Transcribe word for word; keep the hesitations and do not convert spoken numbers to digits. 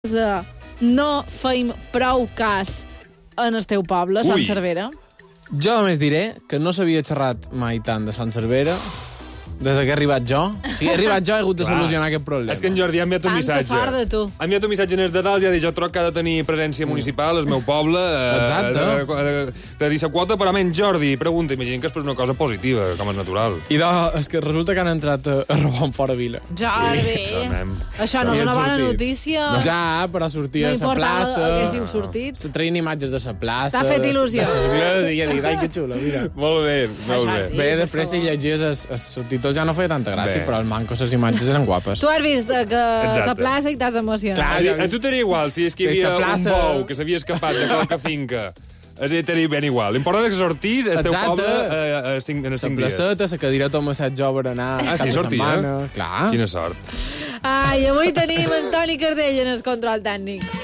no feim prou cas en el teu poble, Sant Cervera? Jo només diré que no s'havia xerrat mai tant de Sant Cervera des que he arribat jo. O sigui, he arribat jo, he hagut de solucionar aquest problema. És que en Jordi ha enviat un Tanta missatge. sort de tu. Ha enviat un missatge en el de dalt i ha dit, jo troc que ha de tenir presència municipal, el meu poble. Exacte. De, de, de dir la quota, però menys Jordi. Pregunta, imagina que és per una cosa positiva, com és natural. I de, és que resulta que han entrat a, a robar en fora vila. Jordi, això no és una bona notícia. No. Ja, però sortia no a la plaça. No haguéssiu sortit. Se traien imatges de la plaça. T'ha fet il·lusió. I ja dic, ai, que xulo, mira. Molt bé, molt bé. Bé, després si llegies el, el subtítol ja no feia tanta gràcia, sí, però el manco les imatges eren guapes. Tu has vist que a la plaça i t'has emocionat. Clar, a, a tu t'era igual, si és que hi havia plaça... un bou que s'havia escapat de qualque finca. T'era ben igual. L'important és que sortís el teu poble a, a, a cinc, en cinc dies. La placeta, la cadira Tomàs Jove per anar ah, sí, sortia? Clar. Quina sort. Ai, avui tenim Antoni Cardell en el control tècnic.